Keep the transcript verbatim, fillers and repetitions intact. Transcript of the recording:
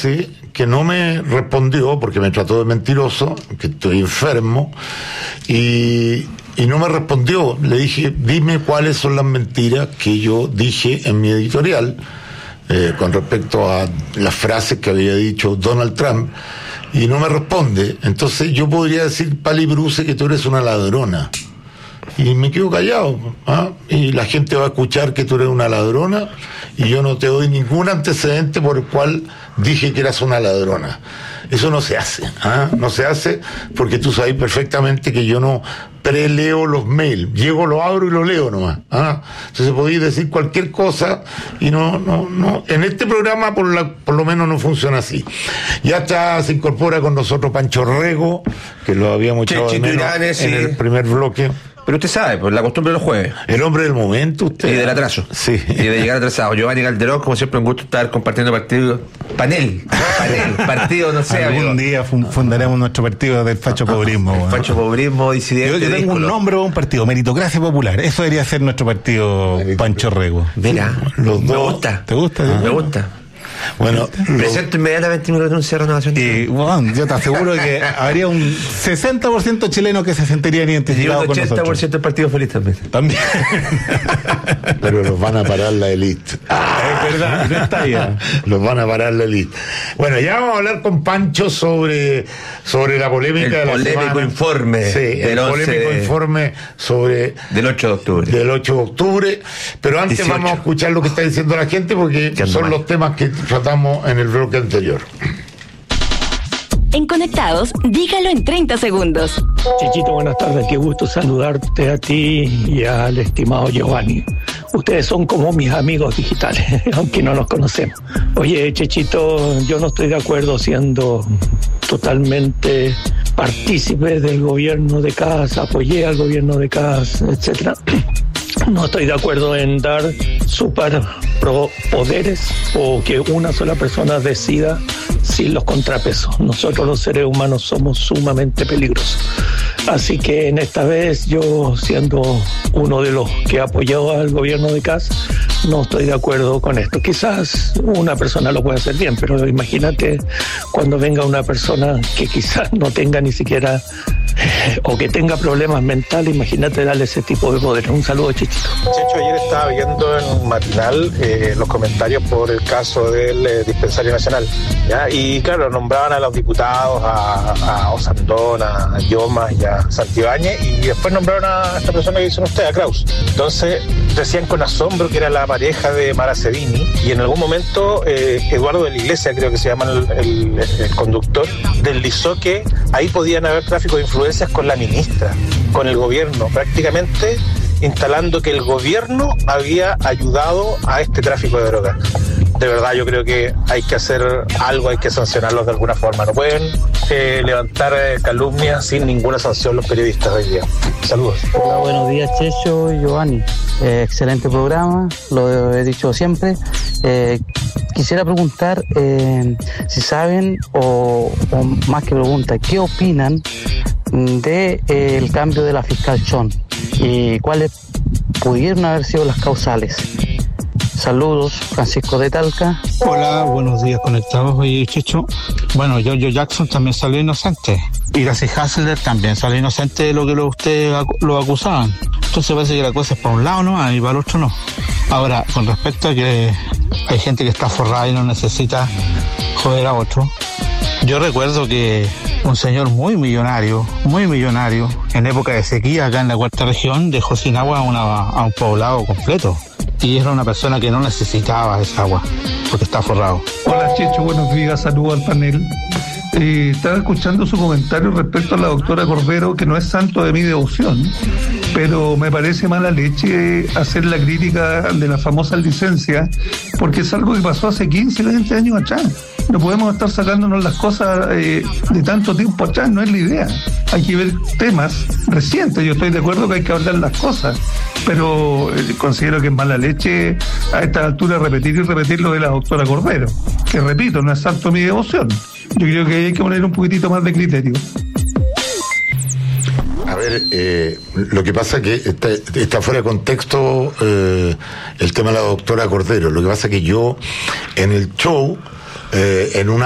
Bruce, que no me respondió porque me trató de mentiroso, que estoy enfermo, y, y no me respondió. Le dije, dime cuáles son las mentiras que yo dije en mi editorial eh, con respecto a las frases que había dicho Donald Trump, y no me responde. Entonces yo podría decir, Pali Bruce, que tú eres una ladrona. Y me quedo callado, ¿ah? Y la gente va a escuchar que tú eres una ladrona y yo no te doy ningún antecedente por el cual dije que eras una ladrona. Eso no se hace, ¿ah? No se hace porque tú sabes perfectamente que yo no preleo los mails, llego, lo abro y lo leo nomás, ¿ah? Entonces podéis decir cualquier cosa y no, no, no, en este programa por, la, por lo menos no funciona así. Ya está, se incorpora con nosotros Pancho Rego, que lo habíamos echado de menos en el primer bloque. Pero usted sabe, pues la costumbre de los jueves. El hombre del momento, usted. Y del atraso. Sí. Y de llegar atrasado. Giovanni Calderón, como siempre, un gusto estar compartiendo partido. Panel. Panel. Partido, no sé. Algún amigo. día fundaremos nuestro partido del facho pobrismo. El facho pobrismo, disidente. Yo, yo tengo un nombre o un partido, Meritocracia Popular. Eso debería ser nuestro partido, Pancho Rego. Mira, los me dos. gusta. ¿Te gusta? Ah, me gusta. Bueno, presento inmediatamente mi renuncia a Renovación. Y bueno, yo te aseguro que habría un sesenta por ciento chileno que se sentirían identificados con nosotros. Y un ochenta por ciento del Partido Feliz también. También. Pero los van a parar la élite. Ah, es verdad, no está ya. Los van a parar la élite. Bueno, ya vamos a hablar con Pancho sobre, sobre la polémica el de la polémico semana. informe. Sí, el polémico de, informe sobre... Del ocho de octubre. Del ocho de octubre. Pero antes dieciocho. Vamos a escuchar lo que está diciendo la gente porque son mal. Los temas que tratamos en el bloque anterior. En Conectados, dígalo en treinta segundos. Chichito, buenas tardes. Qué gusto saludarte a ti y al estimado Giovanni. Ustedes son como mis amigos digitales, aunque no nos conocemos. Oye, Chichito, yo no estoy de acuerdo siendo totalmente partícipe del gobierno de Kast, apoyé al gobierno de Kast, etcétera. No estoy de acuerdo en dar superpoderes o que una sola persona decida sin los contrapesos. Nosotros los seres humanos somos sumamente peligrosos. Así que en esta vez yo, siendo uno de los que apoyó al gobierno de Kast, no estoy de acuerdo con esto. Quizás una persona lo puede hacer bien, pero imagínate cuando venga una persona que quizás no tenga ni siquiera o que tenga problemas mentales, imagínate darle ese tipo de poder. Un saludo, Chichito. Chicho, ayer estaba viendo en un matinal eh, los comentarios por el caso del eh, dispensario nacional, ¿ya? Y claro, nombraban a los diputados, a, a Osandón, a Llomas y a Santibáñez, y después nombraron a esta persona que dicen ustedes, a Kraus. Entonces decían con asombro que era la pareja de Mara Cedini, y en algún momento eh, Eduardo de la Iglesia, creo que se llama el, el, el conductor, deslizó que ahí podían haber tráfico de influencias con la ministra, con el gobierno, prácticamente instalando que el gobierno había ayudado a este tráfico de drogas. De verdad, yo creo que hay que hacer algo, hay que sancionarlos de alguna forma. No pueden eh, levantar eh, calumnias sin ninguna sanción los periodistas hoy día. Saludos. Hola, buenos días, Checho y Giovanni. Eh, excelente programa, lo he dicho siempre. Eh, quisiera preguntar eh, si saben, o, o más que pregunta, ¿qué opinan de eh, el cambio de la fiscal Chon y cuáles pudieron haber sido las causales? Saludos, Francisco de Talca. Hola, buenos días, conectados. Oye, Chicho, bueno, Giorgio Jackson también salió inocente y Gracie Hasler también salió inocente de lo que lo, usted lo acusaban. Entonces parece que la cosa es para un lado no y para el otro no. Ahora, con respecto a que hay gente que está forrada y no necesita joder a otro, yo recuerdo que un señor muy millonario, muy millonario, en época de sequía acá en la cuarta región, dejó sin agua a, una, a un poblado completo. Y era una persona que no necesitaba esa agua, porque está forrado. Hola, Checho, buenos días, saludos al panel. Eh, estaba escuchando su comentario respecto a la doctora Cordero, que no es santo de mi devoción, pero me parece mala leche hacer la crítica de la famosa licencia, porque es algo que pasó hace quince, veinte años atrás. No podemos estar sacándonos las cosas eh, de tanto tiempo atrás, no es la idea. Hay que ver temas recientes. Yo estoy de acuerdo que hay que hablar las cosas, pero eh, considero que es mala leche a esta altura repetir y repetir lo de la doctora Cordero, que repito, no es santo mi devoción. Yo creo que hay que poner un poquitito más de criterio. A ver, eh, lo que pasa es que está, está fuera de contexto eh, el tema de la doctora Cordero. Lo que pasa es que yo en el show, eh, en una